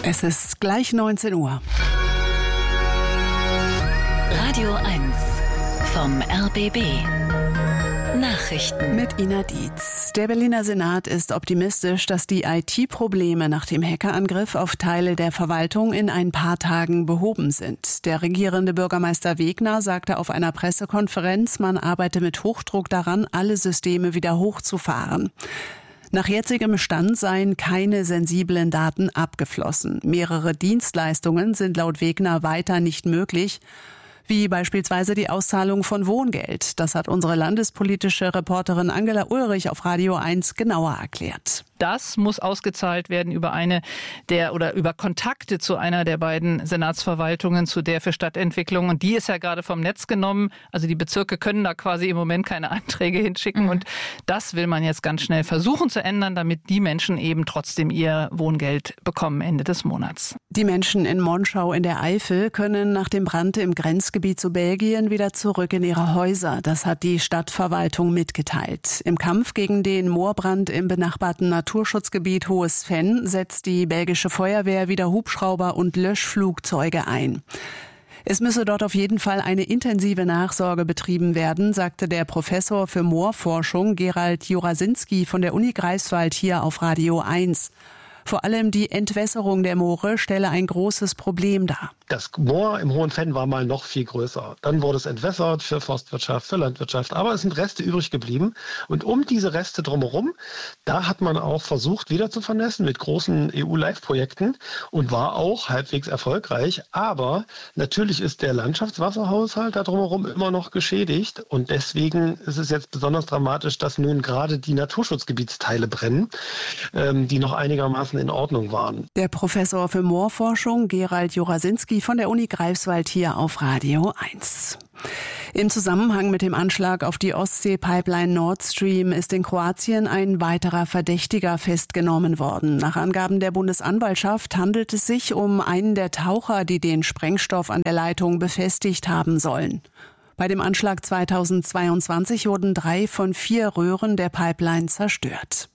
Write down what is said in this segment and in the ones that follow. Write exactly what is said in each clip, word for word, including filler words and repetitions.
Es ist gleich neunzehn Uhr. Radio eins vom R B B. Nachrichten mit Ina Dietz. Der Berliner Senat ist optimistisch, dass die I T-Probleme nach dem Hackerangriff auf Teile der Verwaltung in ein paar Tagen behoben sind. Der regierende Bürgermeister Wegner sagte auf einer Pressekonferenz, man arbeite mit Hochdruck daran, alle Systeme wieder hochzufahren. Nach jetzigem Stand seien keine sensiblen Daten abgeflossen. Mehrere Dienstleistungen sind laut Wegner weiter nicht möglich, wie beispielsweise die Auszahlung von Wohngeld. Das hat unsere landespolitische Reporterin Angela Ulrich auf Radio eins genauer erklärt. Das muss ausgezahlt werden über eine der oder über Kontakte zu einer der beiden Senatsverwaltungen, zu der für Stadtentwicklung. Und die ist ja gerade vom Netz genommen. Also die Bezirke können da quasi im Moment keine Anträge hinschicken. Mhm. Und das will man jetzt ganz schnell versuchen zu ändern, damit die Menschen eben trotzdem ihr Wohngeld bekommen Ende des Monats. Die Menschen in Monschau in der Eifel können nach dem Brand im Grenzgebiet zu Belgien wieder zurück in ihre Häuser. Das hat die Stadtverwaltung mitgeteilt. Im Kampf gegen den Moorbrand im benachbarten Naturschutzgebiet Hohes Venn setzt die belgische Feuerwehr wieder Hubschrauber und Löschflugzeuge ein. Es müsse dort auf jeden Fall eine intensive Nachsorge betrieben werden, sagte der Professor für Moorforschung Gerald Jurasinski von der Uni Greifswald hier auf Radio eins. Vor allem die Entwässerung der Moore stelle ein großes Problem dar. Das Moor im Hohen Venn war mal noch viel größer. Dann wurde es entwässert für Forstwirtschaft, für Landwirtschaft. Aber es sind Reste übrig geblieben. Und um diese Reste drumherum, da hat man auch versucht, wieder zu vernässen mit großen E U-Live-Projekten und war auch halbwegs erfolgreich. Aber natürlich ist der Landschaftswasserhaushalt da drumherum immer noch geschädigt. Und deswegen ist es jetzt besonders dramatisch, dass nun gerade die Naturschutzgebietsteile brennen, ähm, die noch einigermaßen in Ordnung waren. Der Professor für Moorforschung Gerald Jurasinski von der Uni Greifswald hier auf Radio eins. Im Zusammenhang mit dem Anschlag auf die Ostsee-Pipeline Nord Stream ist in Kroatien ein weiterer Verdächtiger festgenommen worden. Nach Angaben der Bundesanwaltschaft handelt es sich um einen der Taucher, die den Sprengstoff an der Leitung befestigt haben sollen. Bei dem Anschlag zweitausendzweiundzwanzig wurden drei von vier Röhren der Pipeline zerstört.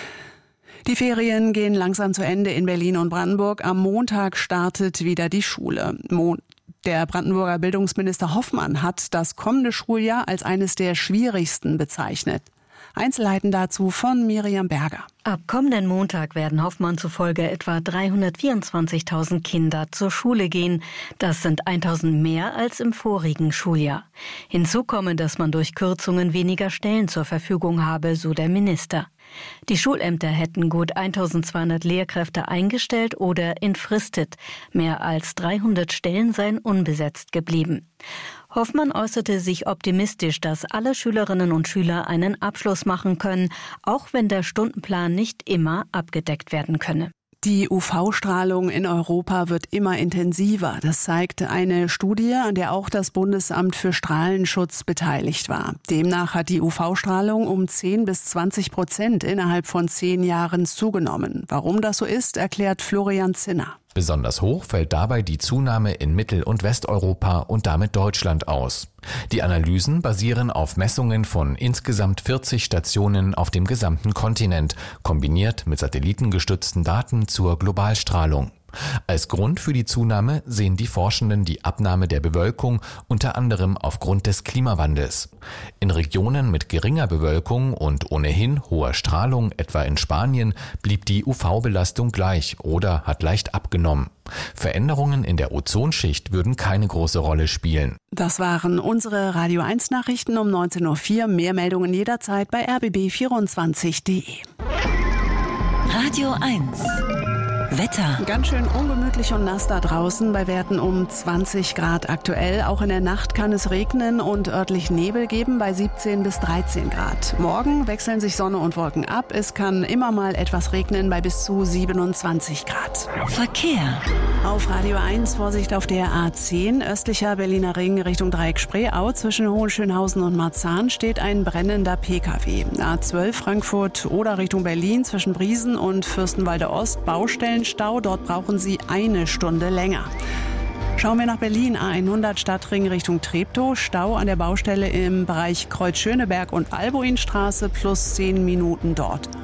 Die Ferien gehen langsam zu Ende in Berlin und Brandenburg. Am Montag startet wieder die Schule. Der Brandenburger Bildungsminister Hoffmann hat das kommende Schuljahr als eines der schwierigsten bezeichnet. Einzelheiten dazu von Miriam Berger. Ab kommenden Montag werden Hoffmann zufolge etwa dreihundertvierundzwanzigtausend Kinder zur Schule gehen. Das sind tausend mehr als im vorigen Schuljahr. Hinzu komme, dass man durch Kürzungen weniger Stellen zur Verfügung habe, so der Minister. Die Schulämter hätten gut eintausendzweihundert Lehrkräfte eingestellt oder entfristet. Mehr als dreihundert Stellen seien unbesetzt geblieben. Hoffmann äußerte sich optimistisch, dass alle Schülerinnen und Schüler einen Abschluss machen können, auch wenn der Stundenplan nicht immer abgedeckt werden könne. Die U V-Strahlung in Europa wird immer intensiver. Das zeigt eine Studie, an der auch das Bundesamt für Strahlenschutz beteiligt war. Demnach hat die U V-Strahlung um zehn bis zwanzig Prozent innerhalb von zehn Jahren zugenommen. Warum das so ist, erklärt Florian Zinner. Besonders hoch fällt dabei die Zunahme in Mittel- und Westeuropa und damit Deutschland aus. Die Analysen basieren auf Messungen von insgesamt vierzig Stationen auf dem gesamten Kontinent, kombiniert mit satellitengestützten Daten zur Globalstrahlung. Als Grund für die Zunahme sehen die Forschenden die Abnahme der Bewölkung, unter anderem aufgrund des Klimawandels. In Regionen mit geringer Bewölkung und ohnehin hoher Strahlung, etwa in Spanien, blieb die U V-Belastung gleich oder hat leicht abgenommen. Veränderungen in der Ozonschicht würden keine große Rolle spielen. Das waren unsere Radio eins Nachrichten um neunzehn Uhr vier. Mehr Meldungen jederzeit bei r b b vierundzwanzig punkt d e. Radio eins Wetter. Ganz schön ungemütlich und nass da draußen, bei Werten um zwanzig Grad aktuell. Auch in der Nacht kann es regnen und örtlich Nebel geben bei siebzehn bis dreizehn Grad. Morgen wechseln sich Sonne und Wolken ab. Es kann immer mal etwas regnen bei bis zu siebenundzwanzig Grad. Verkehr. Auf Radio eins Vorsicht auf der A zehn, östlicher Berliner Ring Richtung Dreieck Spreeau. Zwischen Hohenschönhausen und Marzahn steht ein brennender P K W. A zwölf Frankfurt oder Richtung Berlin zwischen Briesen und Fürstenwalde Ost Baustellen. Stau. Dort brauchen Sie eine Stunde länger. Schauen wir nach Berlin, A hundert Stadtring Richtung Treptow. Stau an der Baustelle im Bereich Kreuz Schöneberg und Albuinstraße plus zehn Minuten dort.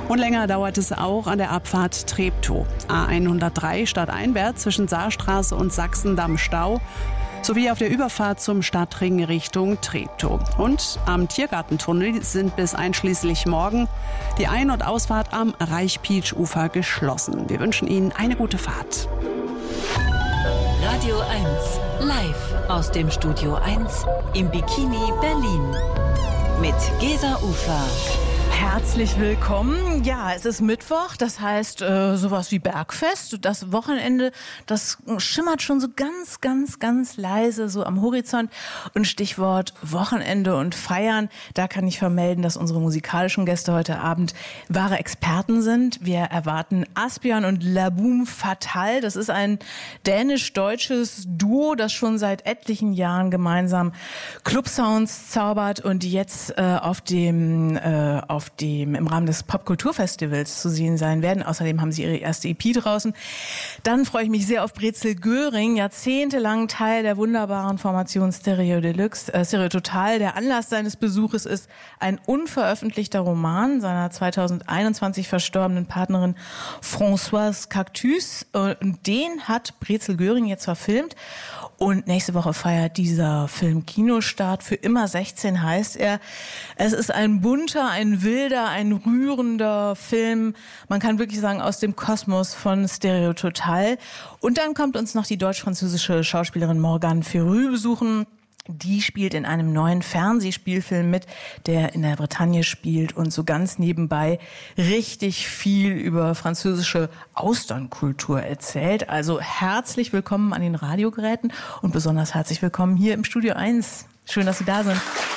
Und länger dauert es auch an der Abfahrt Treptow. A hundertdrei stadteinwärts zwischen Saarstraße und Sachsendamm Stau. Sowie auf der Überfahrt zum Stadtring Richtung Treptow. Und am Tiergartentunnel sind bis einschließlich morgen die Ein- und Ausfahrt am Reichpietsch-Ufer geschlossen. Wir wünschen Ihnen eine gute Fahrt. Radio eins, live aus dem Studio eins im Bikini Berlin mit Gesa Ufer. Herzlich willkommen. Ja, es ist Mittwoch, das heißt äh, sowas wie Bergfest. Das Wochenende, das schimmert schon so ganz, ganz, ganz leise so am Horizont. Und Stichwort Wochenende und Feiern, da kann ich vermelden, dass unsere musikalischen Gäste heute Abend wahre Experten sind. Wir erwarten Asbjørn und Laboom Fatal. Das ist ein dänisch-deutsches Duo, das schon seit etlichen Jahren gemeinsam Clubsounds zaubert und jetzt äh, auf dem äh, auf dem im Rahmen des Popkulturfestivals zu sehen sein werden. Außerdem haben sie ihre erste E P draußen. Dann freue ich mich sehr auf Brezel Göring, jahrzehntelang Teil der wunderbaren Formation Stereo Deluxe, äh, Stereo Total. Der Anlass seines Besuches ist ein unveröffentlichter Roman seiner zweitausendeinundzwanzig verstorbenen Partnerin Françoise Cactus. Und den hat Brezel Göring jetzt verfilmt. Und nächste Woche feiert dieser Film Kinostart. Für immer sechzehn heißt er. Es ist ein bunter, ein wilder, ein rührender Film. Man kann wirklich sagen, aus dem Kosmos von Stereo Total. Und dann kommt uns noch die deutsch-französische Schauspielerin Morgane Férü besuchen. Die spielt in einem neuen Fernsehspielfilm mit, der in der Bretagne spielt und so ganz nebenbei richtig viel über französische Austernkultur erzählt. Also herzlich willkommen an den Radiogeräten und besonders herzlich willkommen hier im Studio eins. Schön, dass Sie da sind.